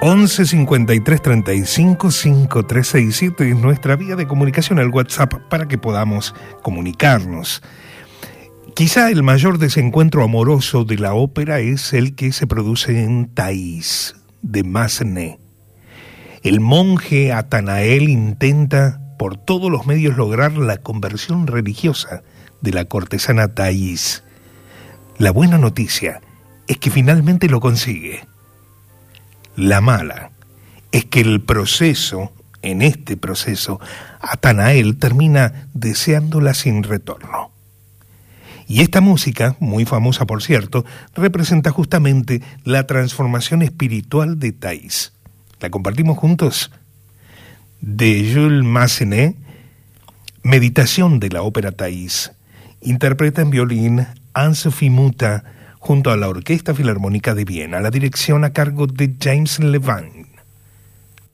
11 53 35 5367 es nuestra vía de comunicación, al WhatsApp, para que podamos comunicarnos. Quizá el mayor desencuentro amoroso de la ópera es el que se produce en Thais, de Massenet. El monje Atanael intenta por todos los medios lograr la conversión religiosa de la cortesana Thais. La buena noticia es que finalmente lo consigue. La mala es que en este proceso, Atanael termina deseándola sin retorno. Y esta música, muy famosa por cierto, representa justamente la transformación espiritual de Thais. ¿La compartimos juntos? De Jules Massenet, Meditación de la ópera Thais. Interpreta en violín Anne-Sophie Mutter, junto a la Orquesta Filarmónica de Viena, la dirección a cargo de James Levine.